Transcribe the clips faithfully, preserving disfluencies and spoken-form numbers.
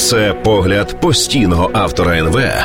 Це погляд постійного автора ен ве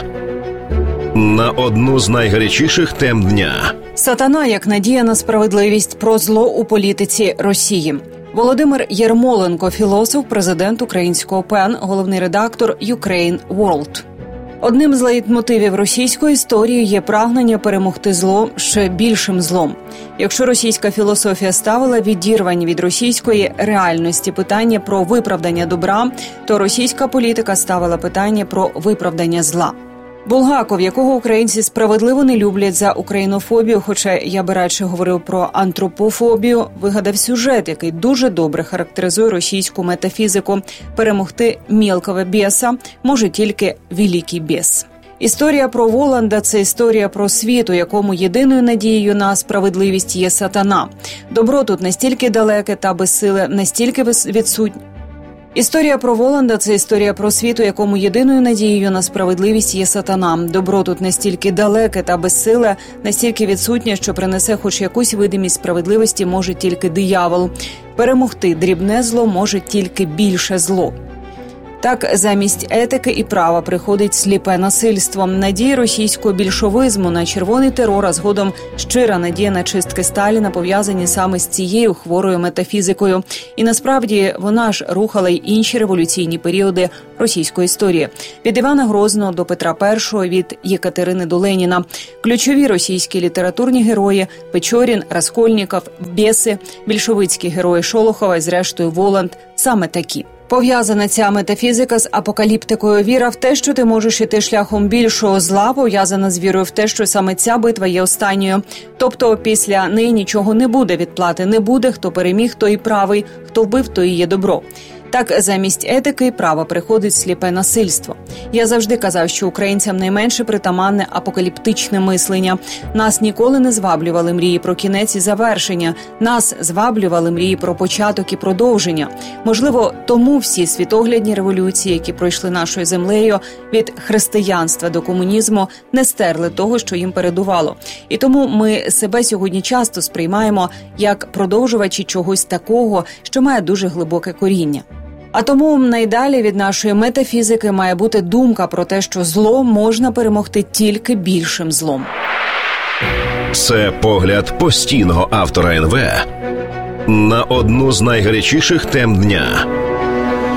на одну з найгарячіших тем дня. Сатана як надія на справедливість, про зло у політиці Росії. Володимир Єрмоленко, філософ, президент українського ПЕН, головний редактор Ukraine World. Одним з лейтмотивів російської історії є прагнення перемогти зло ще більшим злом. Якщо російська філософія ставила відірвані від російської реальності питання про виправдання добра, то російська політика ставила питання про виправдання зла. Булгаков, якого українці справедливо не люблять за українофобію, хоча я би радше говорив про антропофобію, вигадав сюжет, який дуже добре характеризує російську метафізику. Перемогти мілкого бєса може тільки великий бєс. Історія про Воланда – це історія про світ, у якому єдиною надією на справедливість є сатана. Добро тут настільки далеке та безсиле, настільки відсутнє. Історія про Воланда – це історія про світ, у якому єдиною надією на справедливість є сатана. Добро тут настільки далеке та безсиле, настільки відсутнє, що принесе хоч якусь видимість справедливості може тільки диявол. Перемогти дрібне зло може тільки більше зло. Так, замість етики і права приходить сліпе насильство. Надія російського більшовизму на червоний терор, а згодом щира надія на чистки Сталіна пов'язані саме з цією хворою метафізикою. І насправді вона ж рухала й інші революційні періоди російської історії. Від Івана Грозного до Петра Першого, від Єкатерини до Леніна. Ключові російські літературні герої – Печорін, Раскольніков, Бєси, більшовицькі герої Шолохова і зрештою Воланд – саме такі. Пов'язана ця метафізика з апокаліптикою. Віра в те, що ти можеш іти шляхом більшого зла, пов'язана з вірою в те, що саме ця битва є останньою. Тобто після неї нічого не буде, відплати не буде, хто переміг, той і правий, хто вбив, то і є добро. Так, замість етики і права приходить сліпе насильство. Я завжди казав, що українцям найменше притаманне апокаліптичне мислення. Нас ніколи не зваблювали мрії про кінець і завершення. Нас зваблювали мрії про початок і продовження. Можливо, тому всі світоглядні революції, які пройшли нашою землею від християнства до комунізму, не стерли того, що їм передувало. І тому ми себе сьогодні часто сприймаємо як продовжувачі чогось такого, що має дуже глибоке коріння. А тому найдалі від нашої метафізики має бути думка про те, що зло можна перемогти тільки більшим злом. Це погляд постійного автора ен ве на одну з найгарячіших тем дня.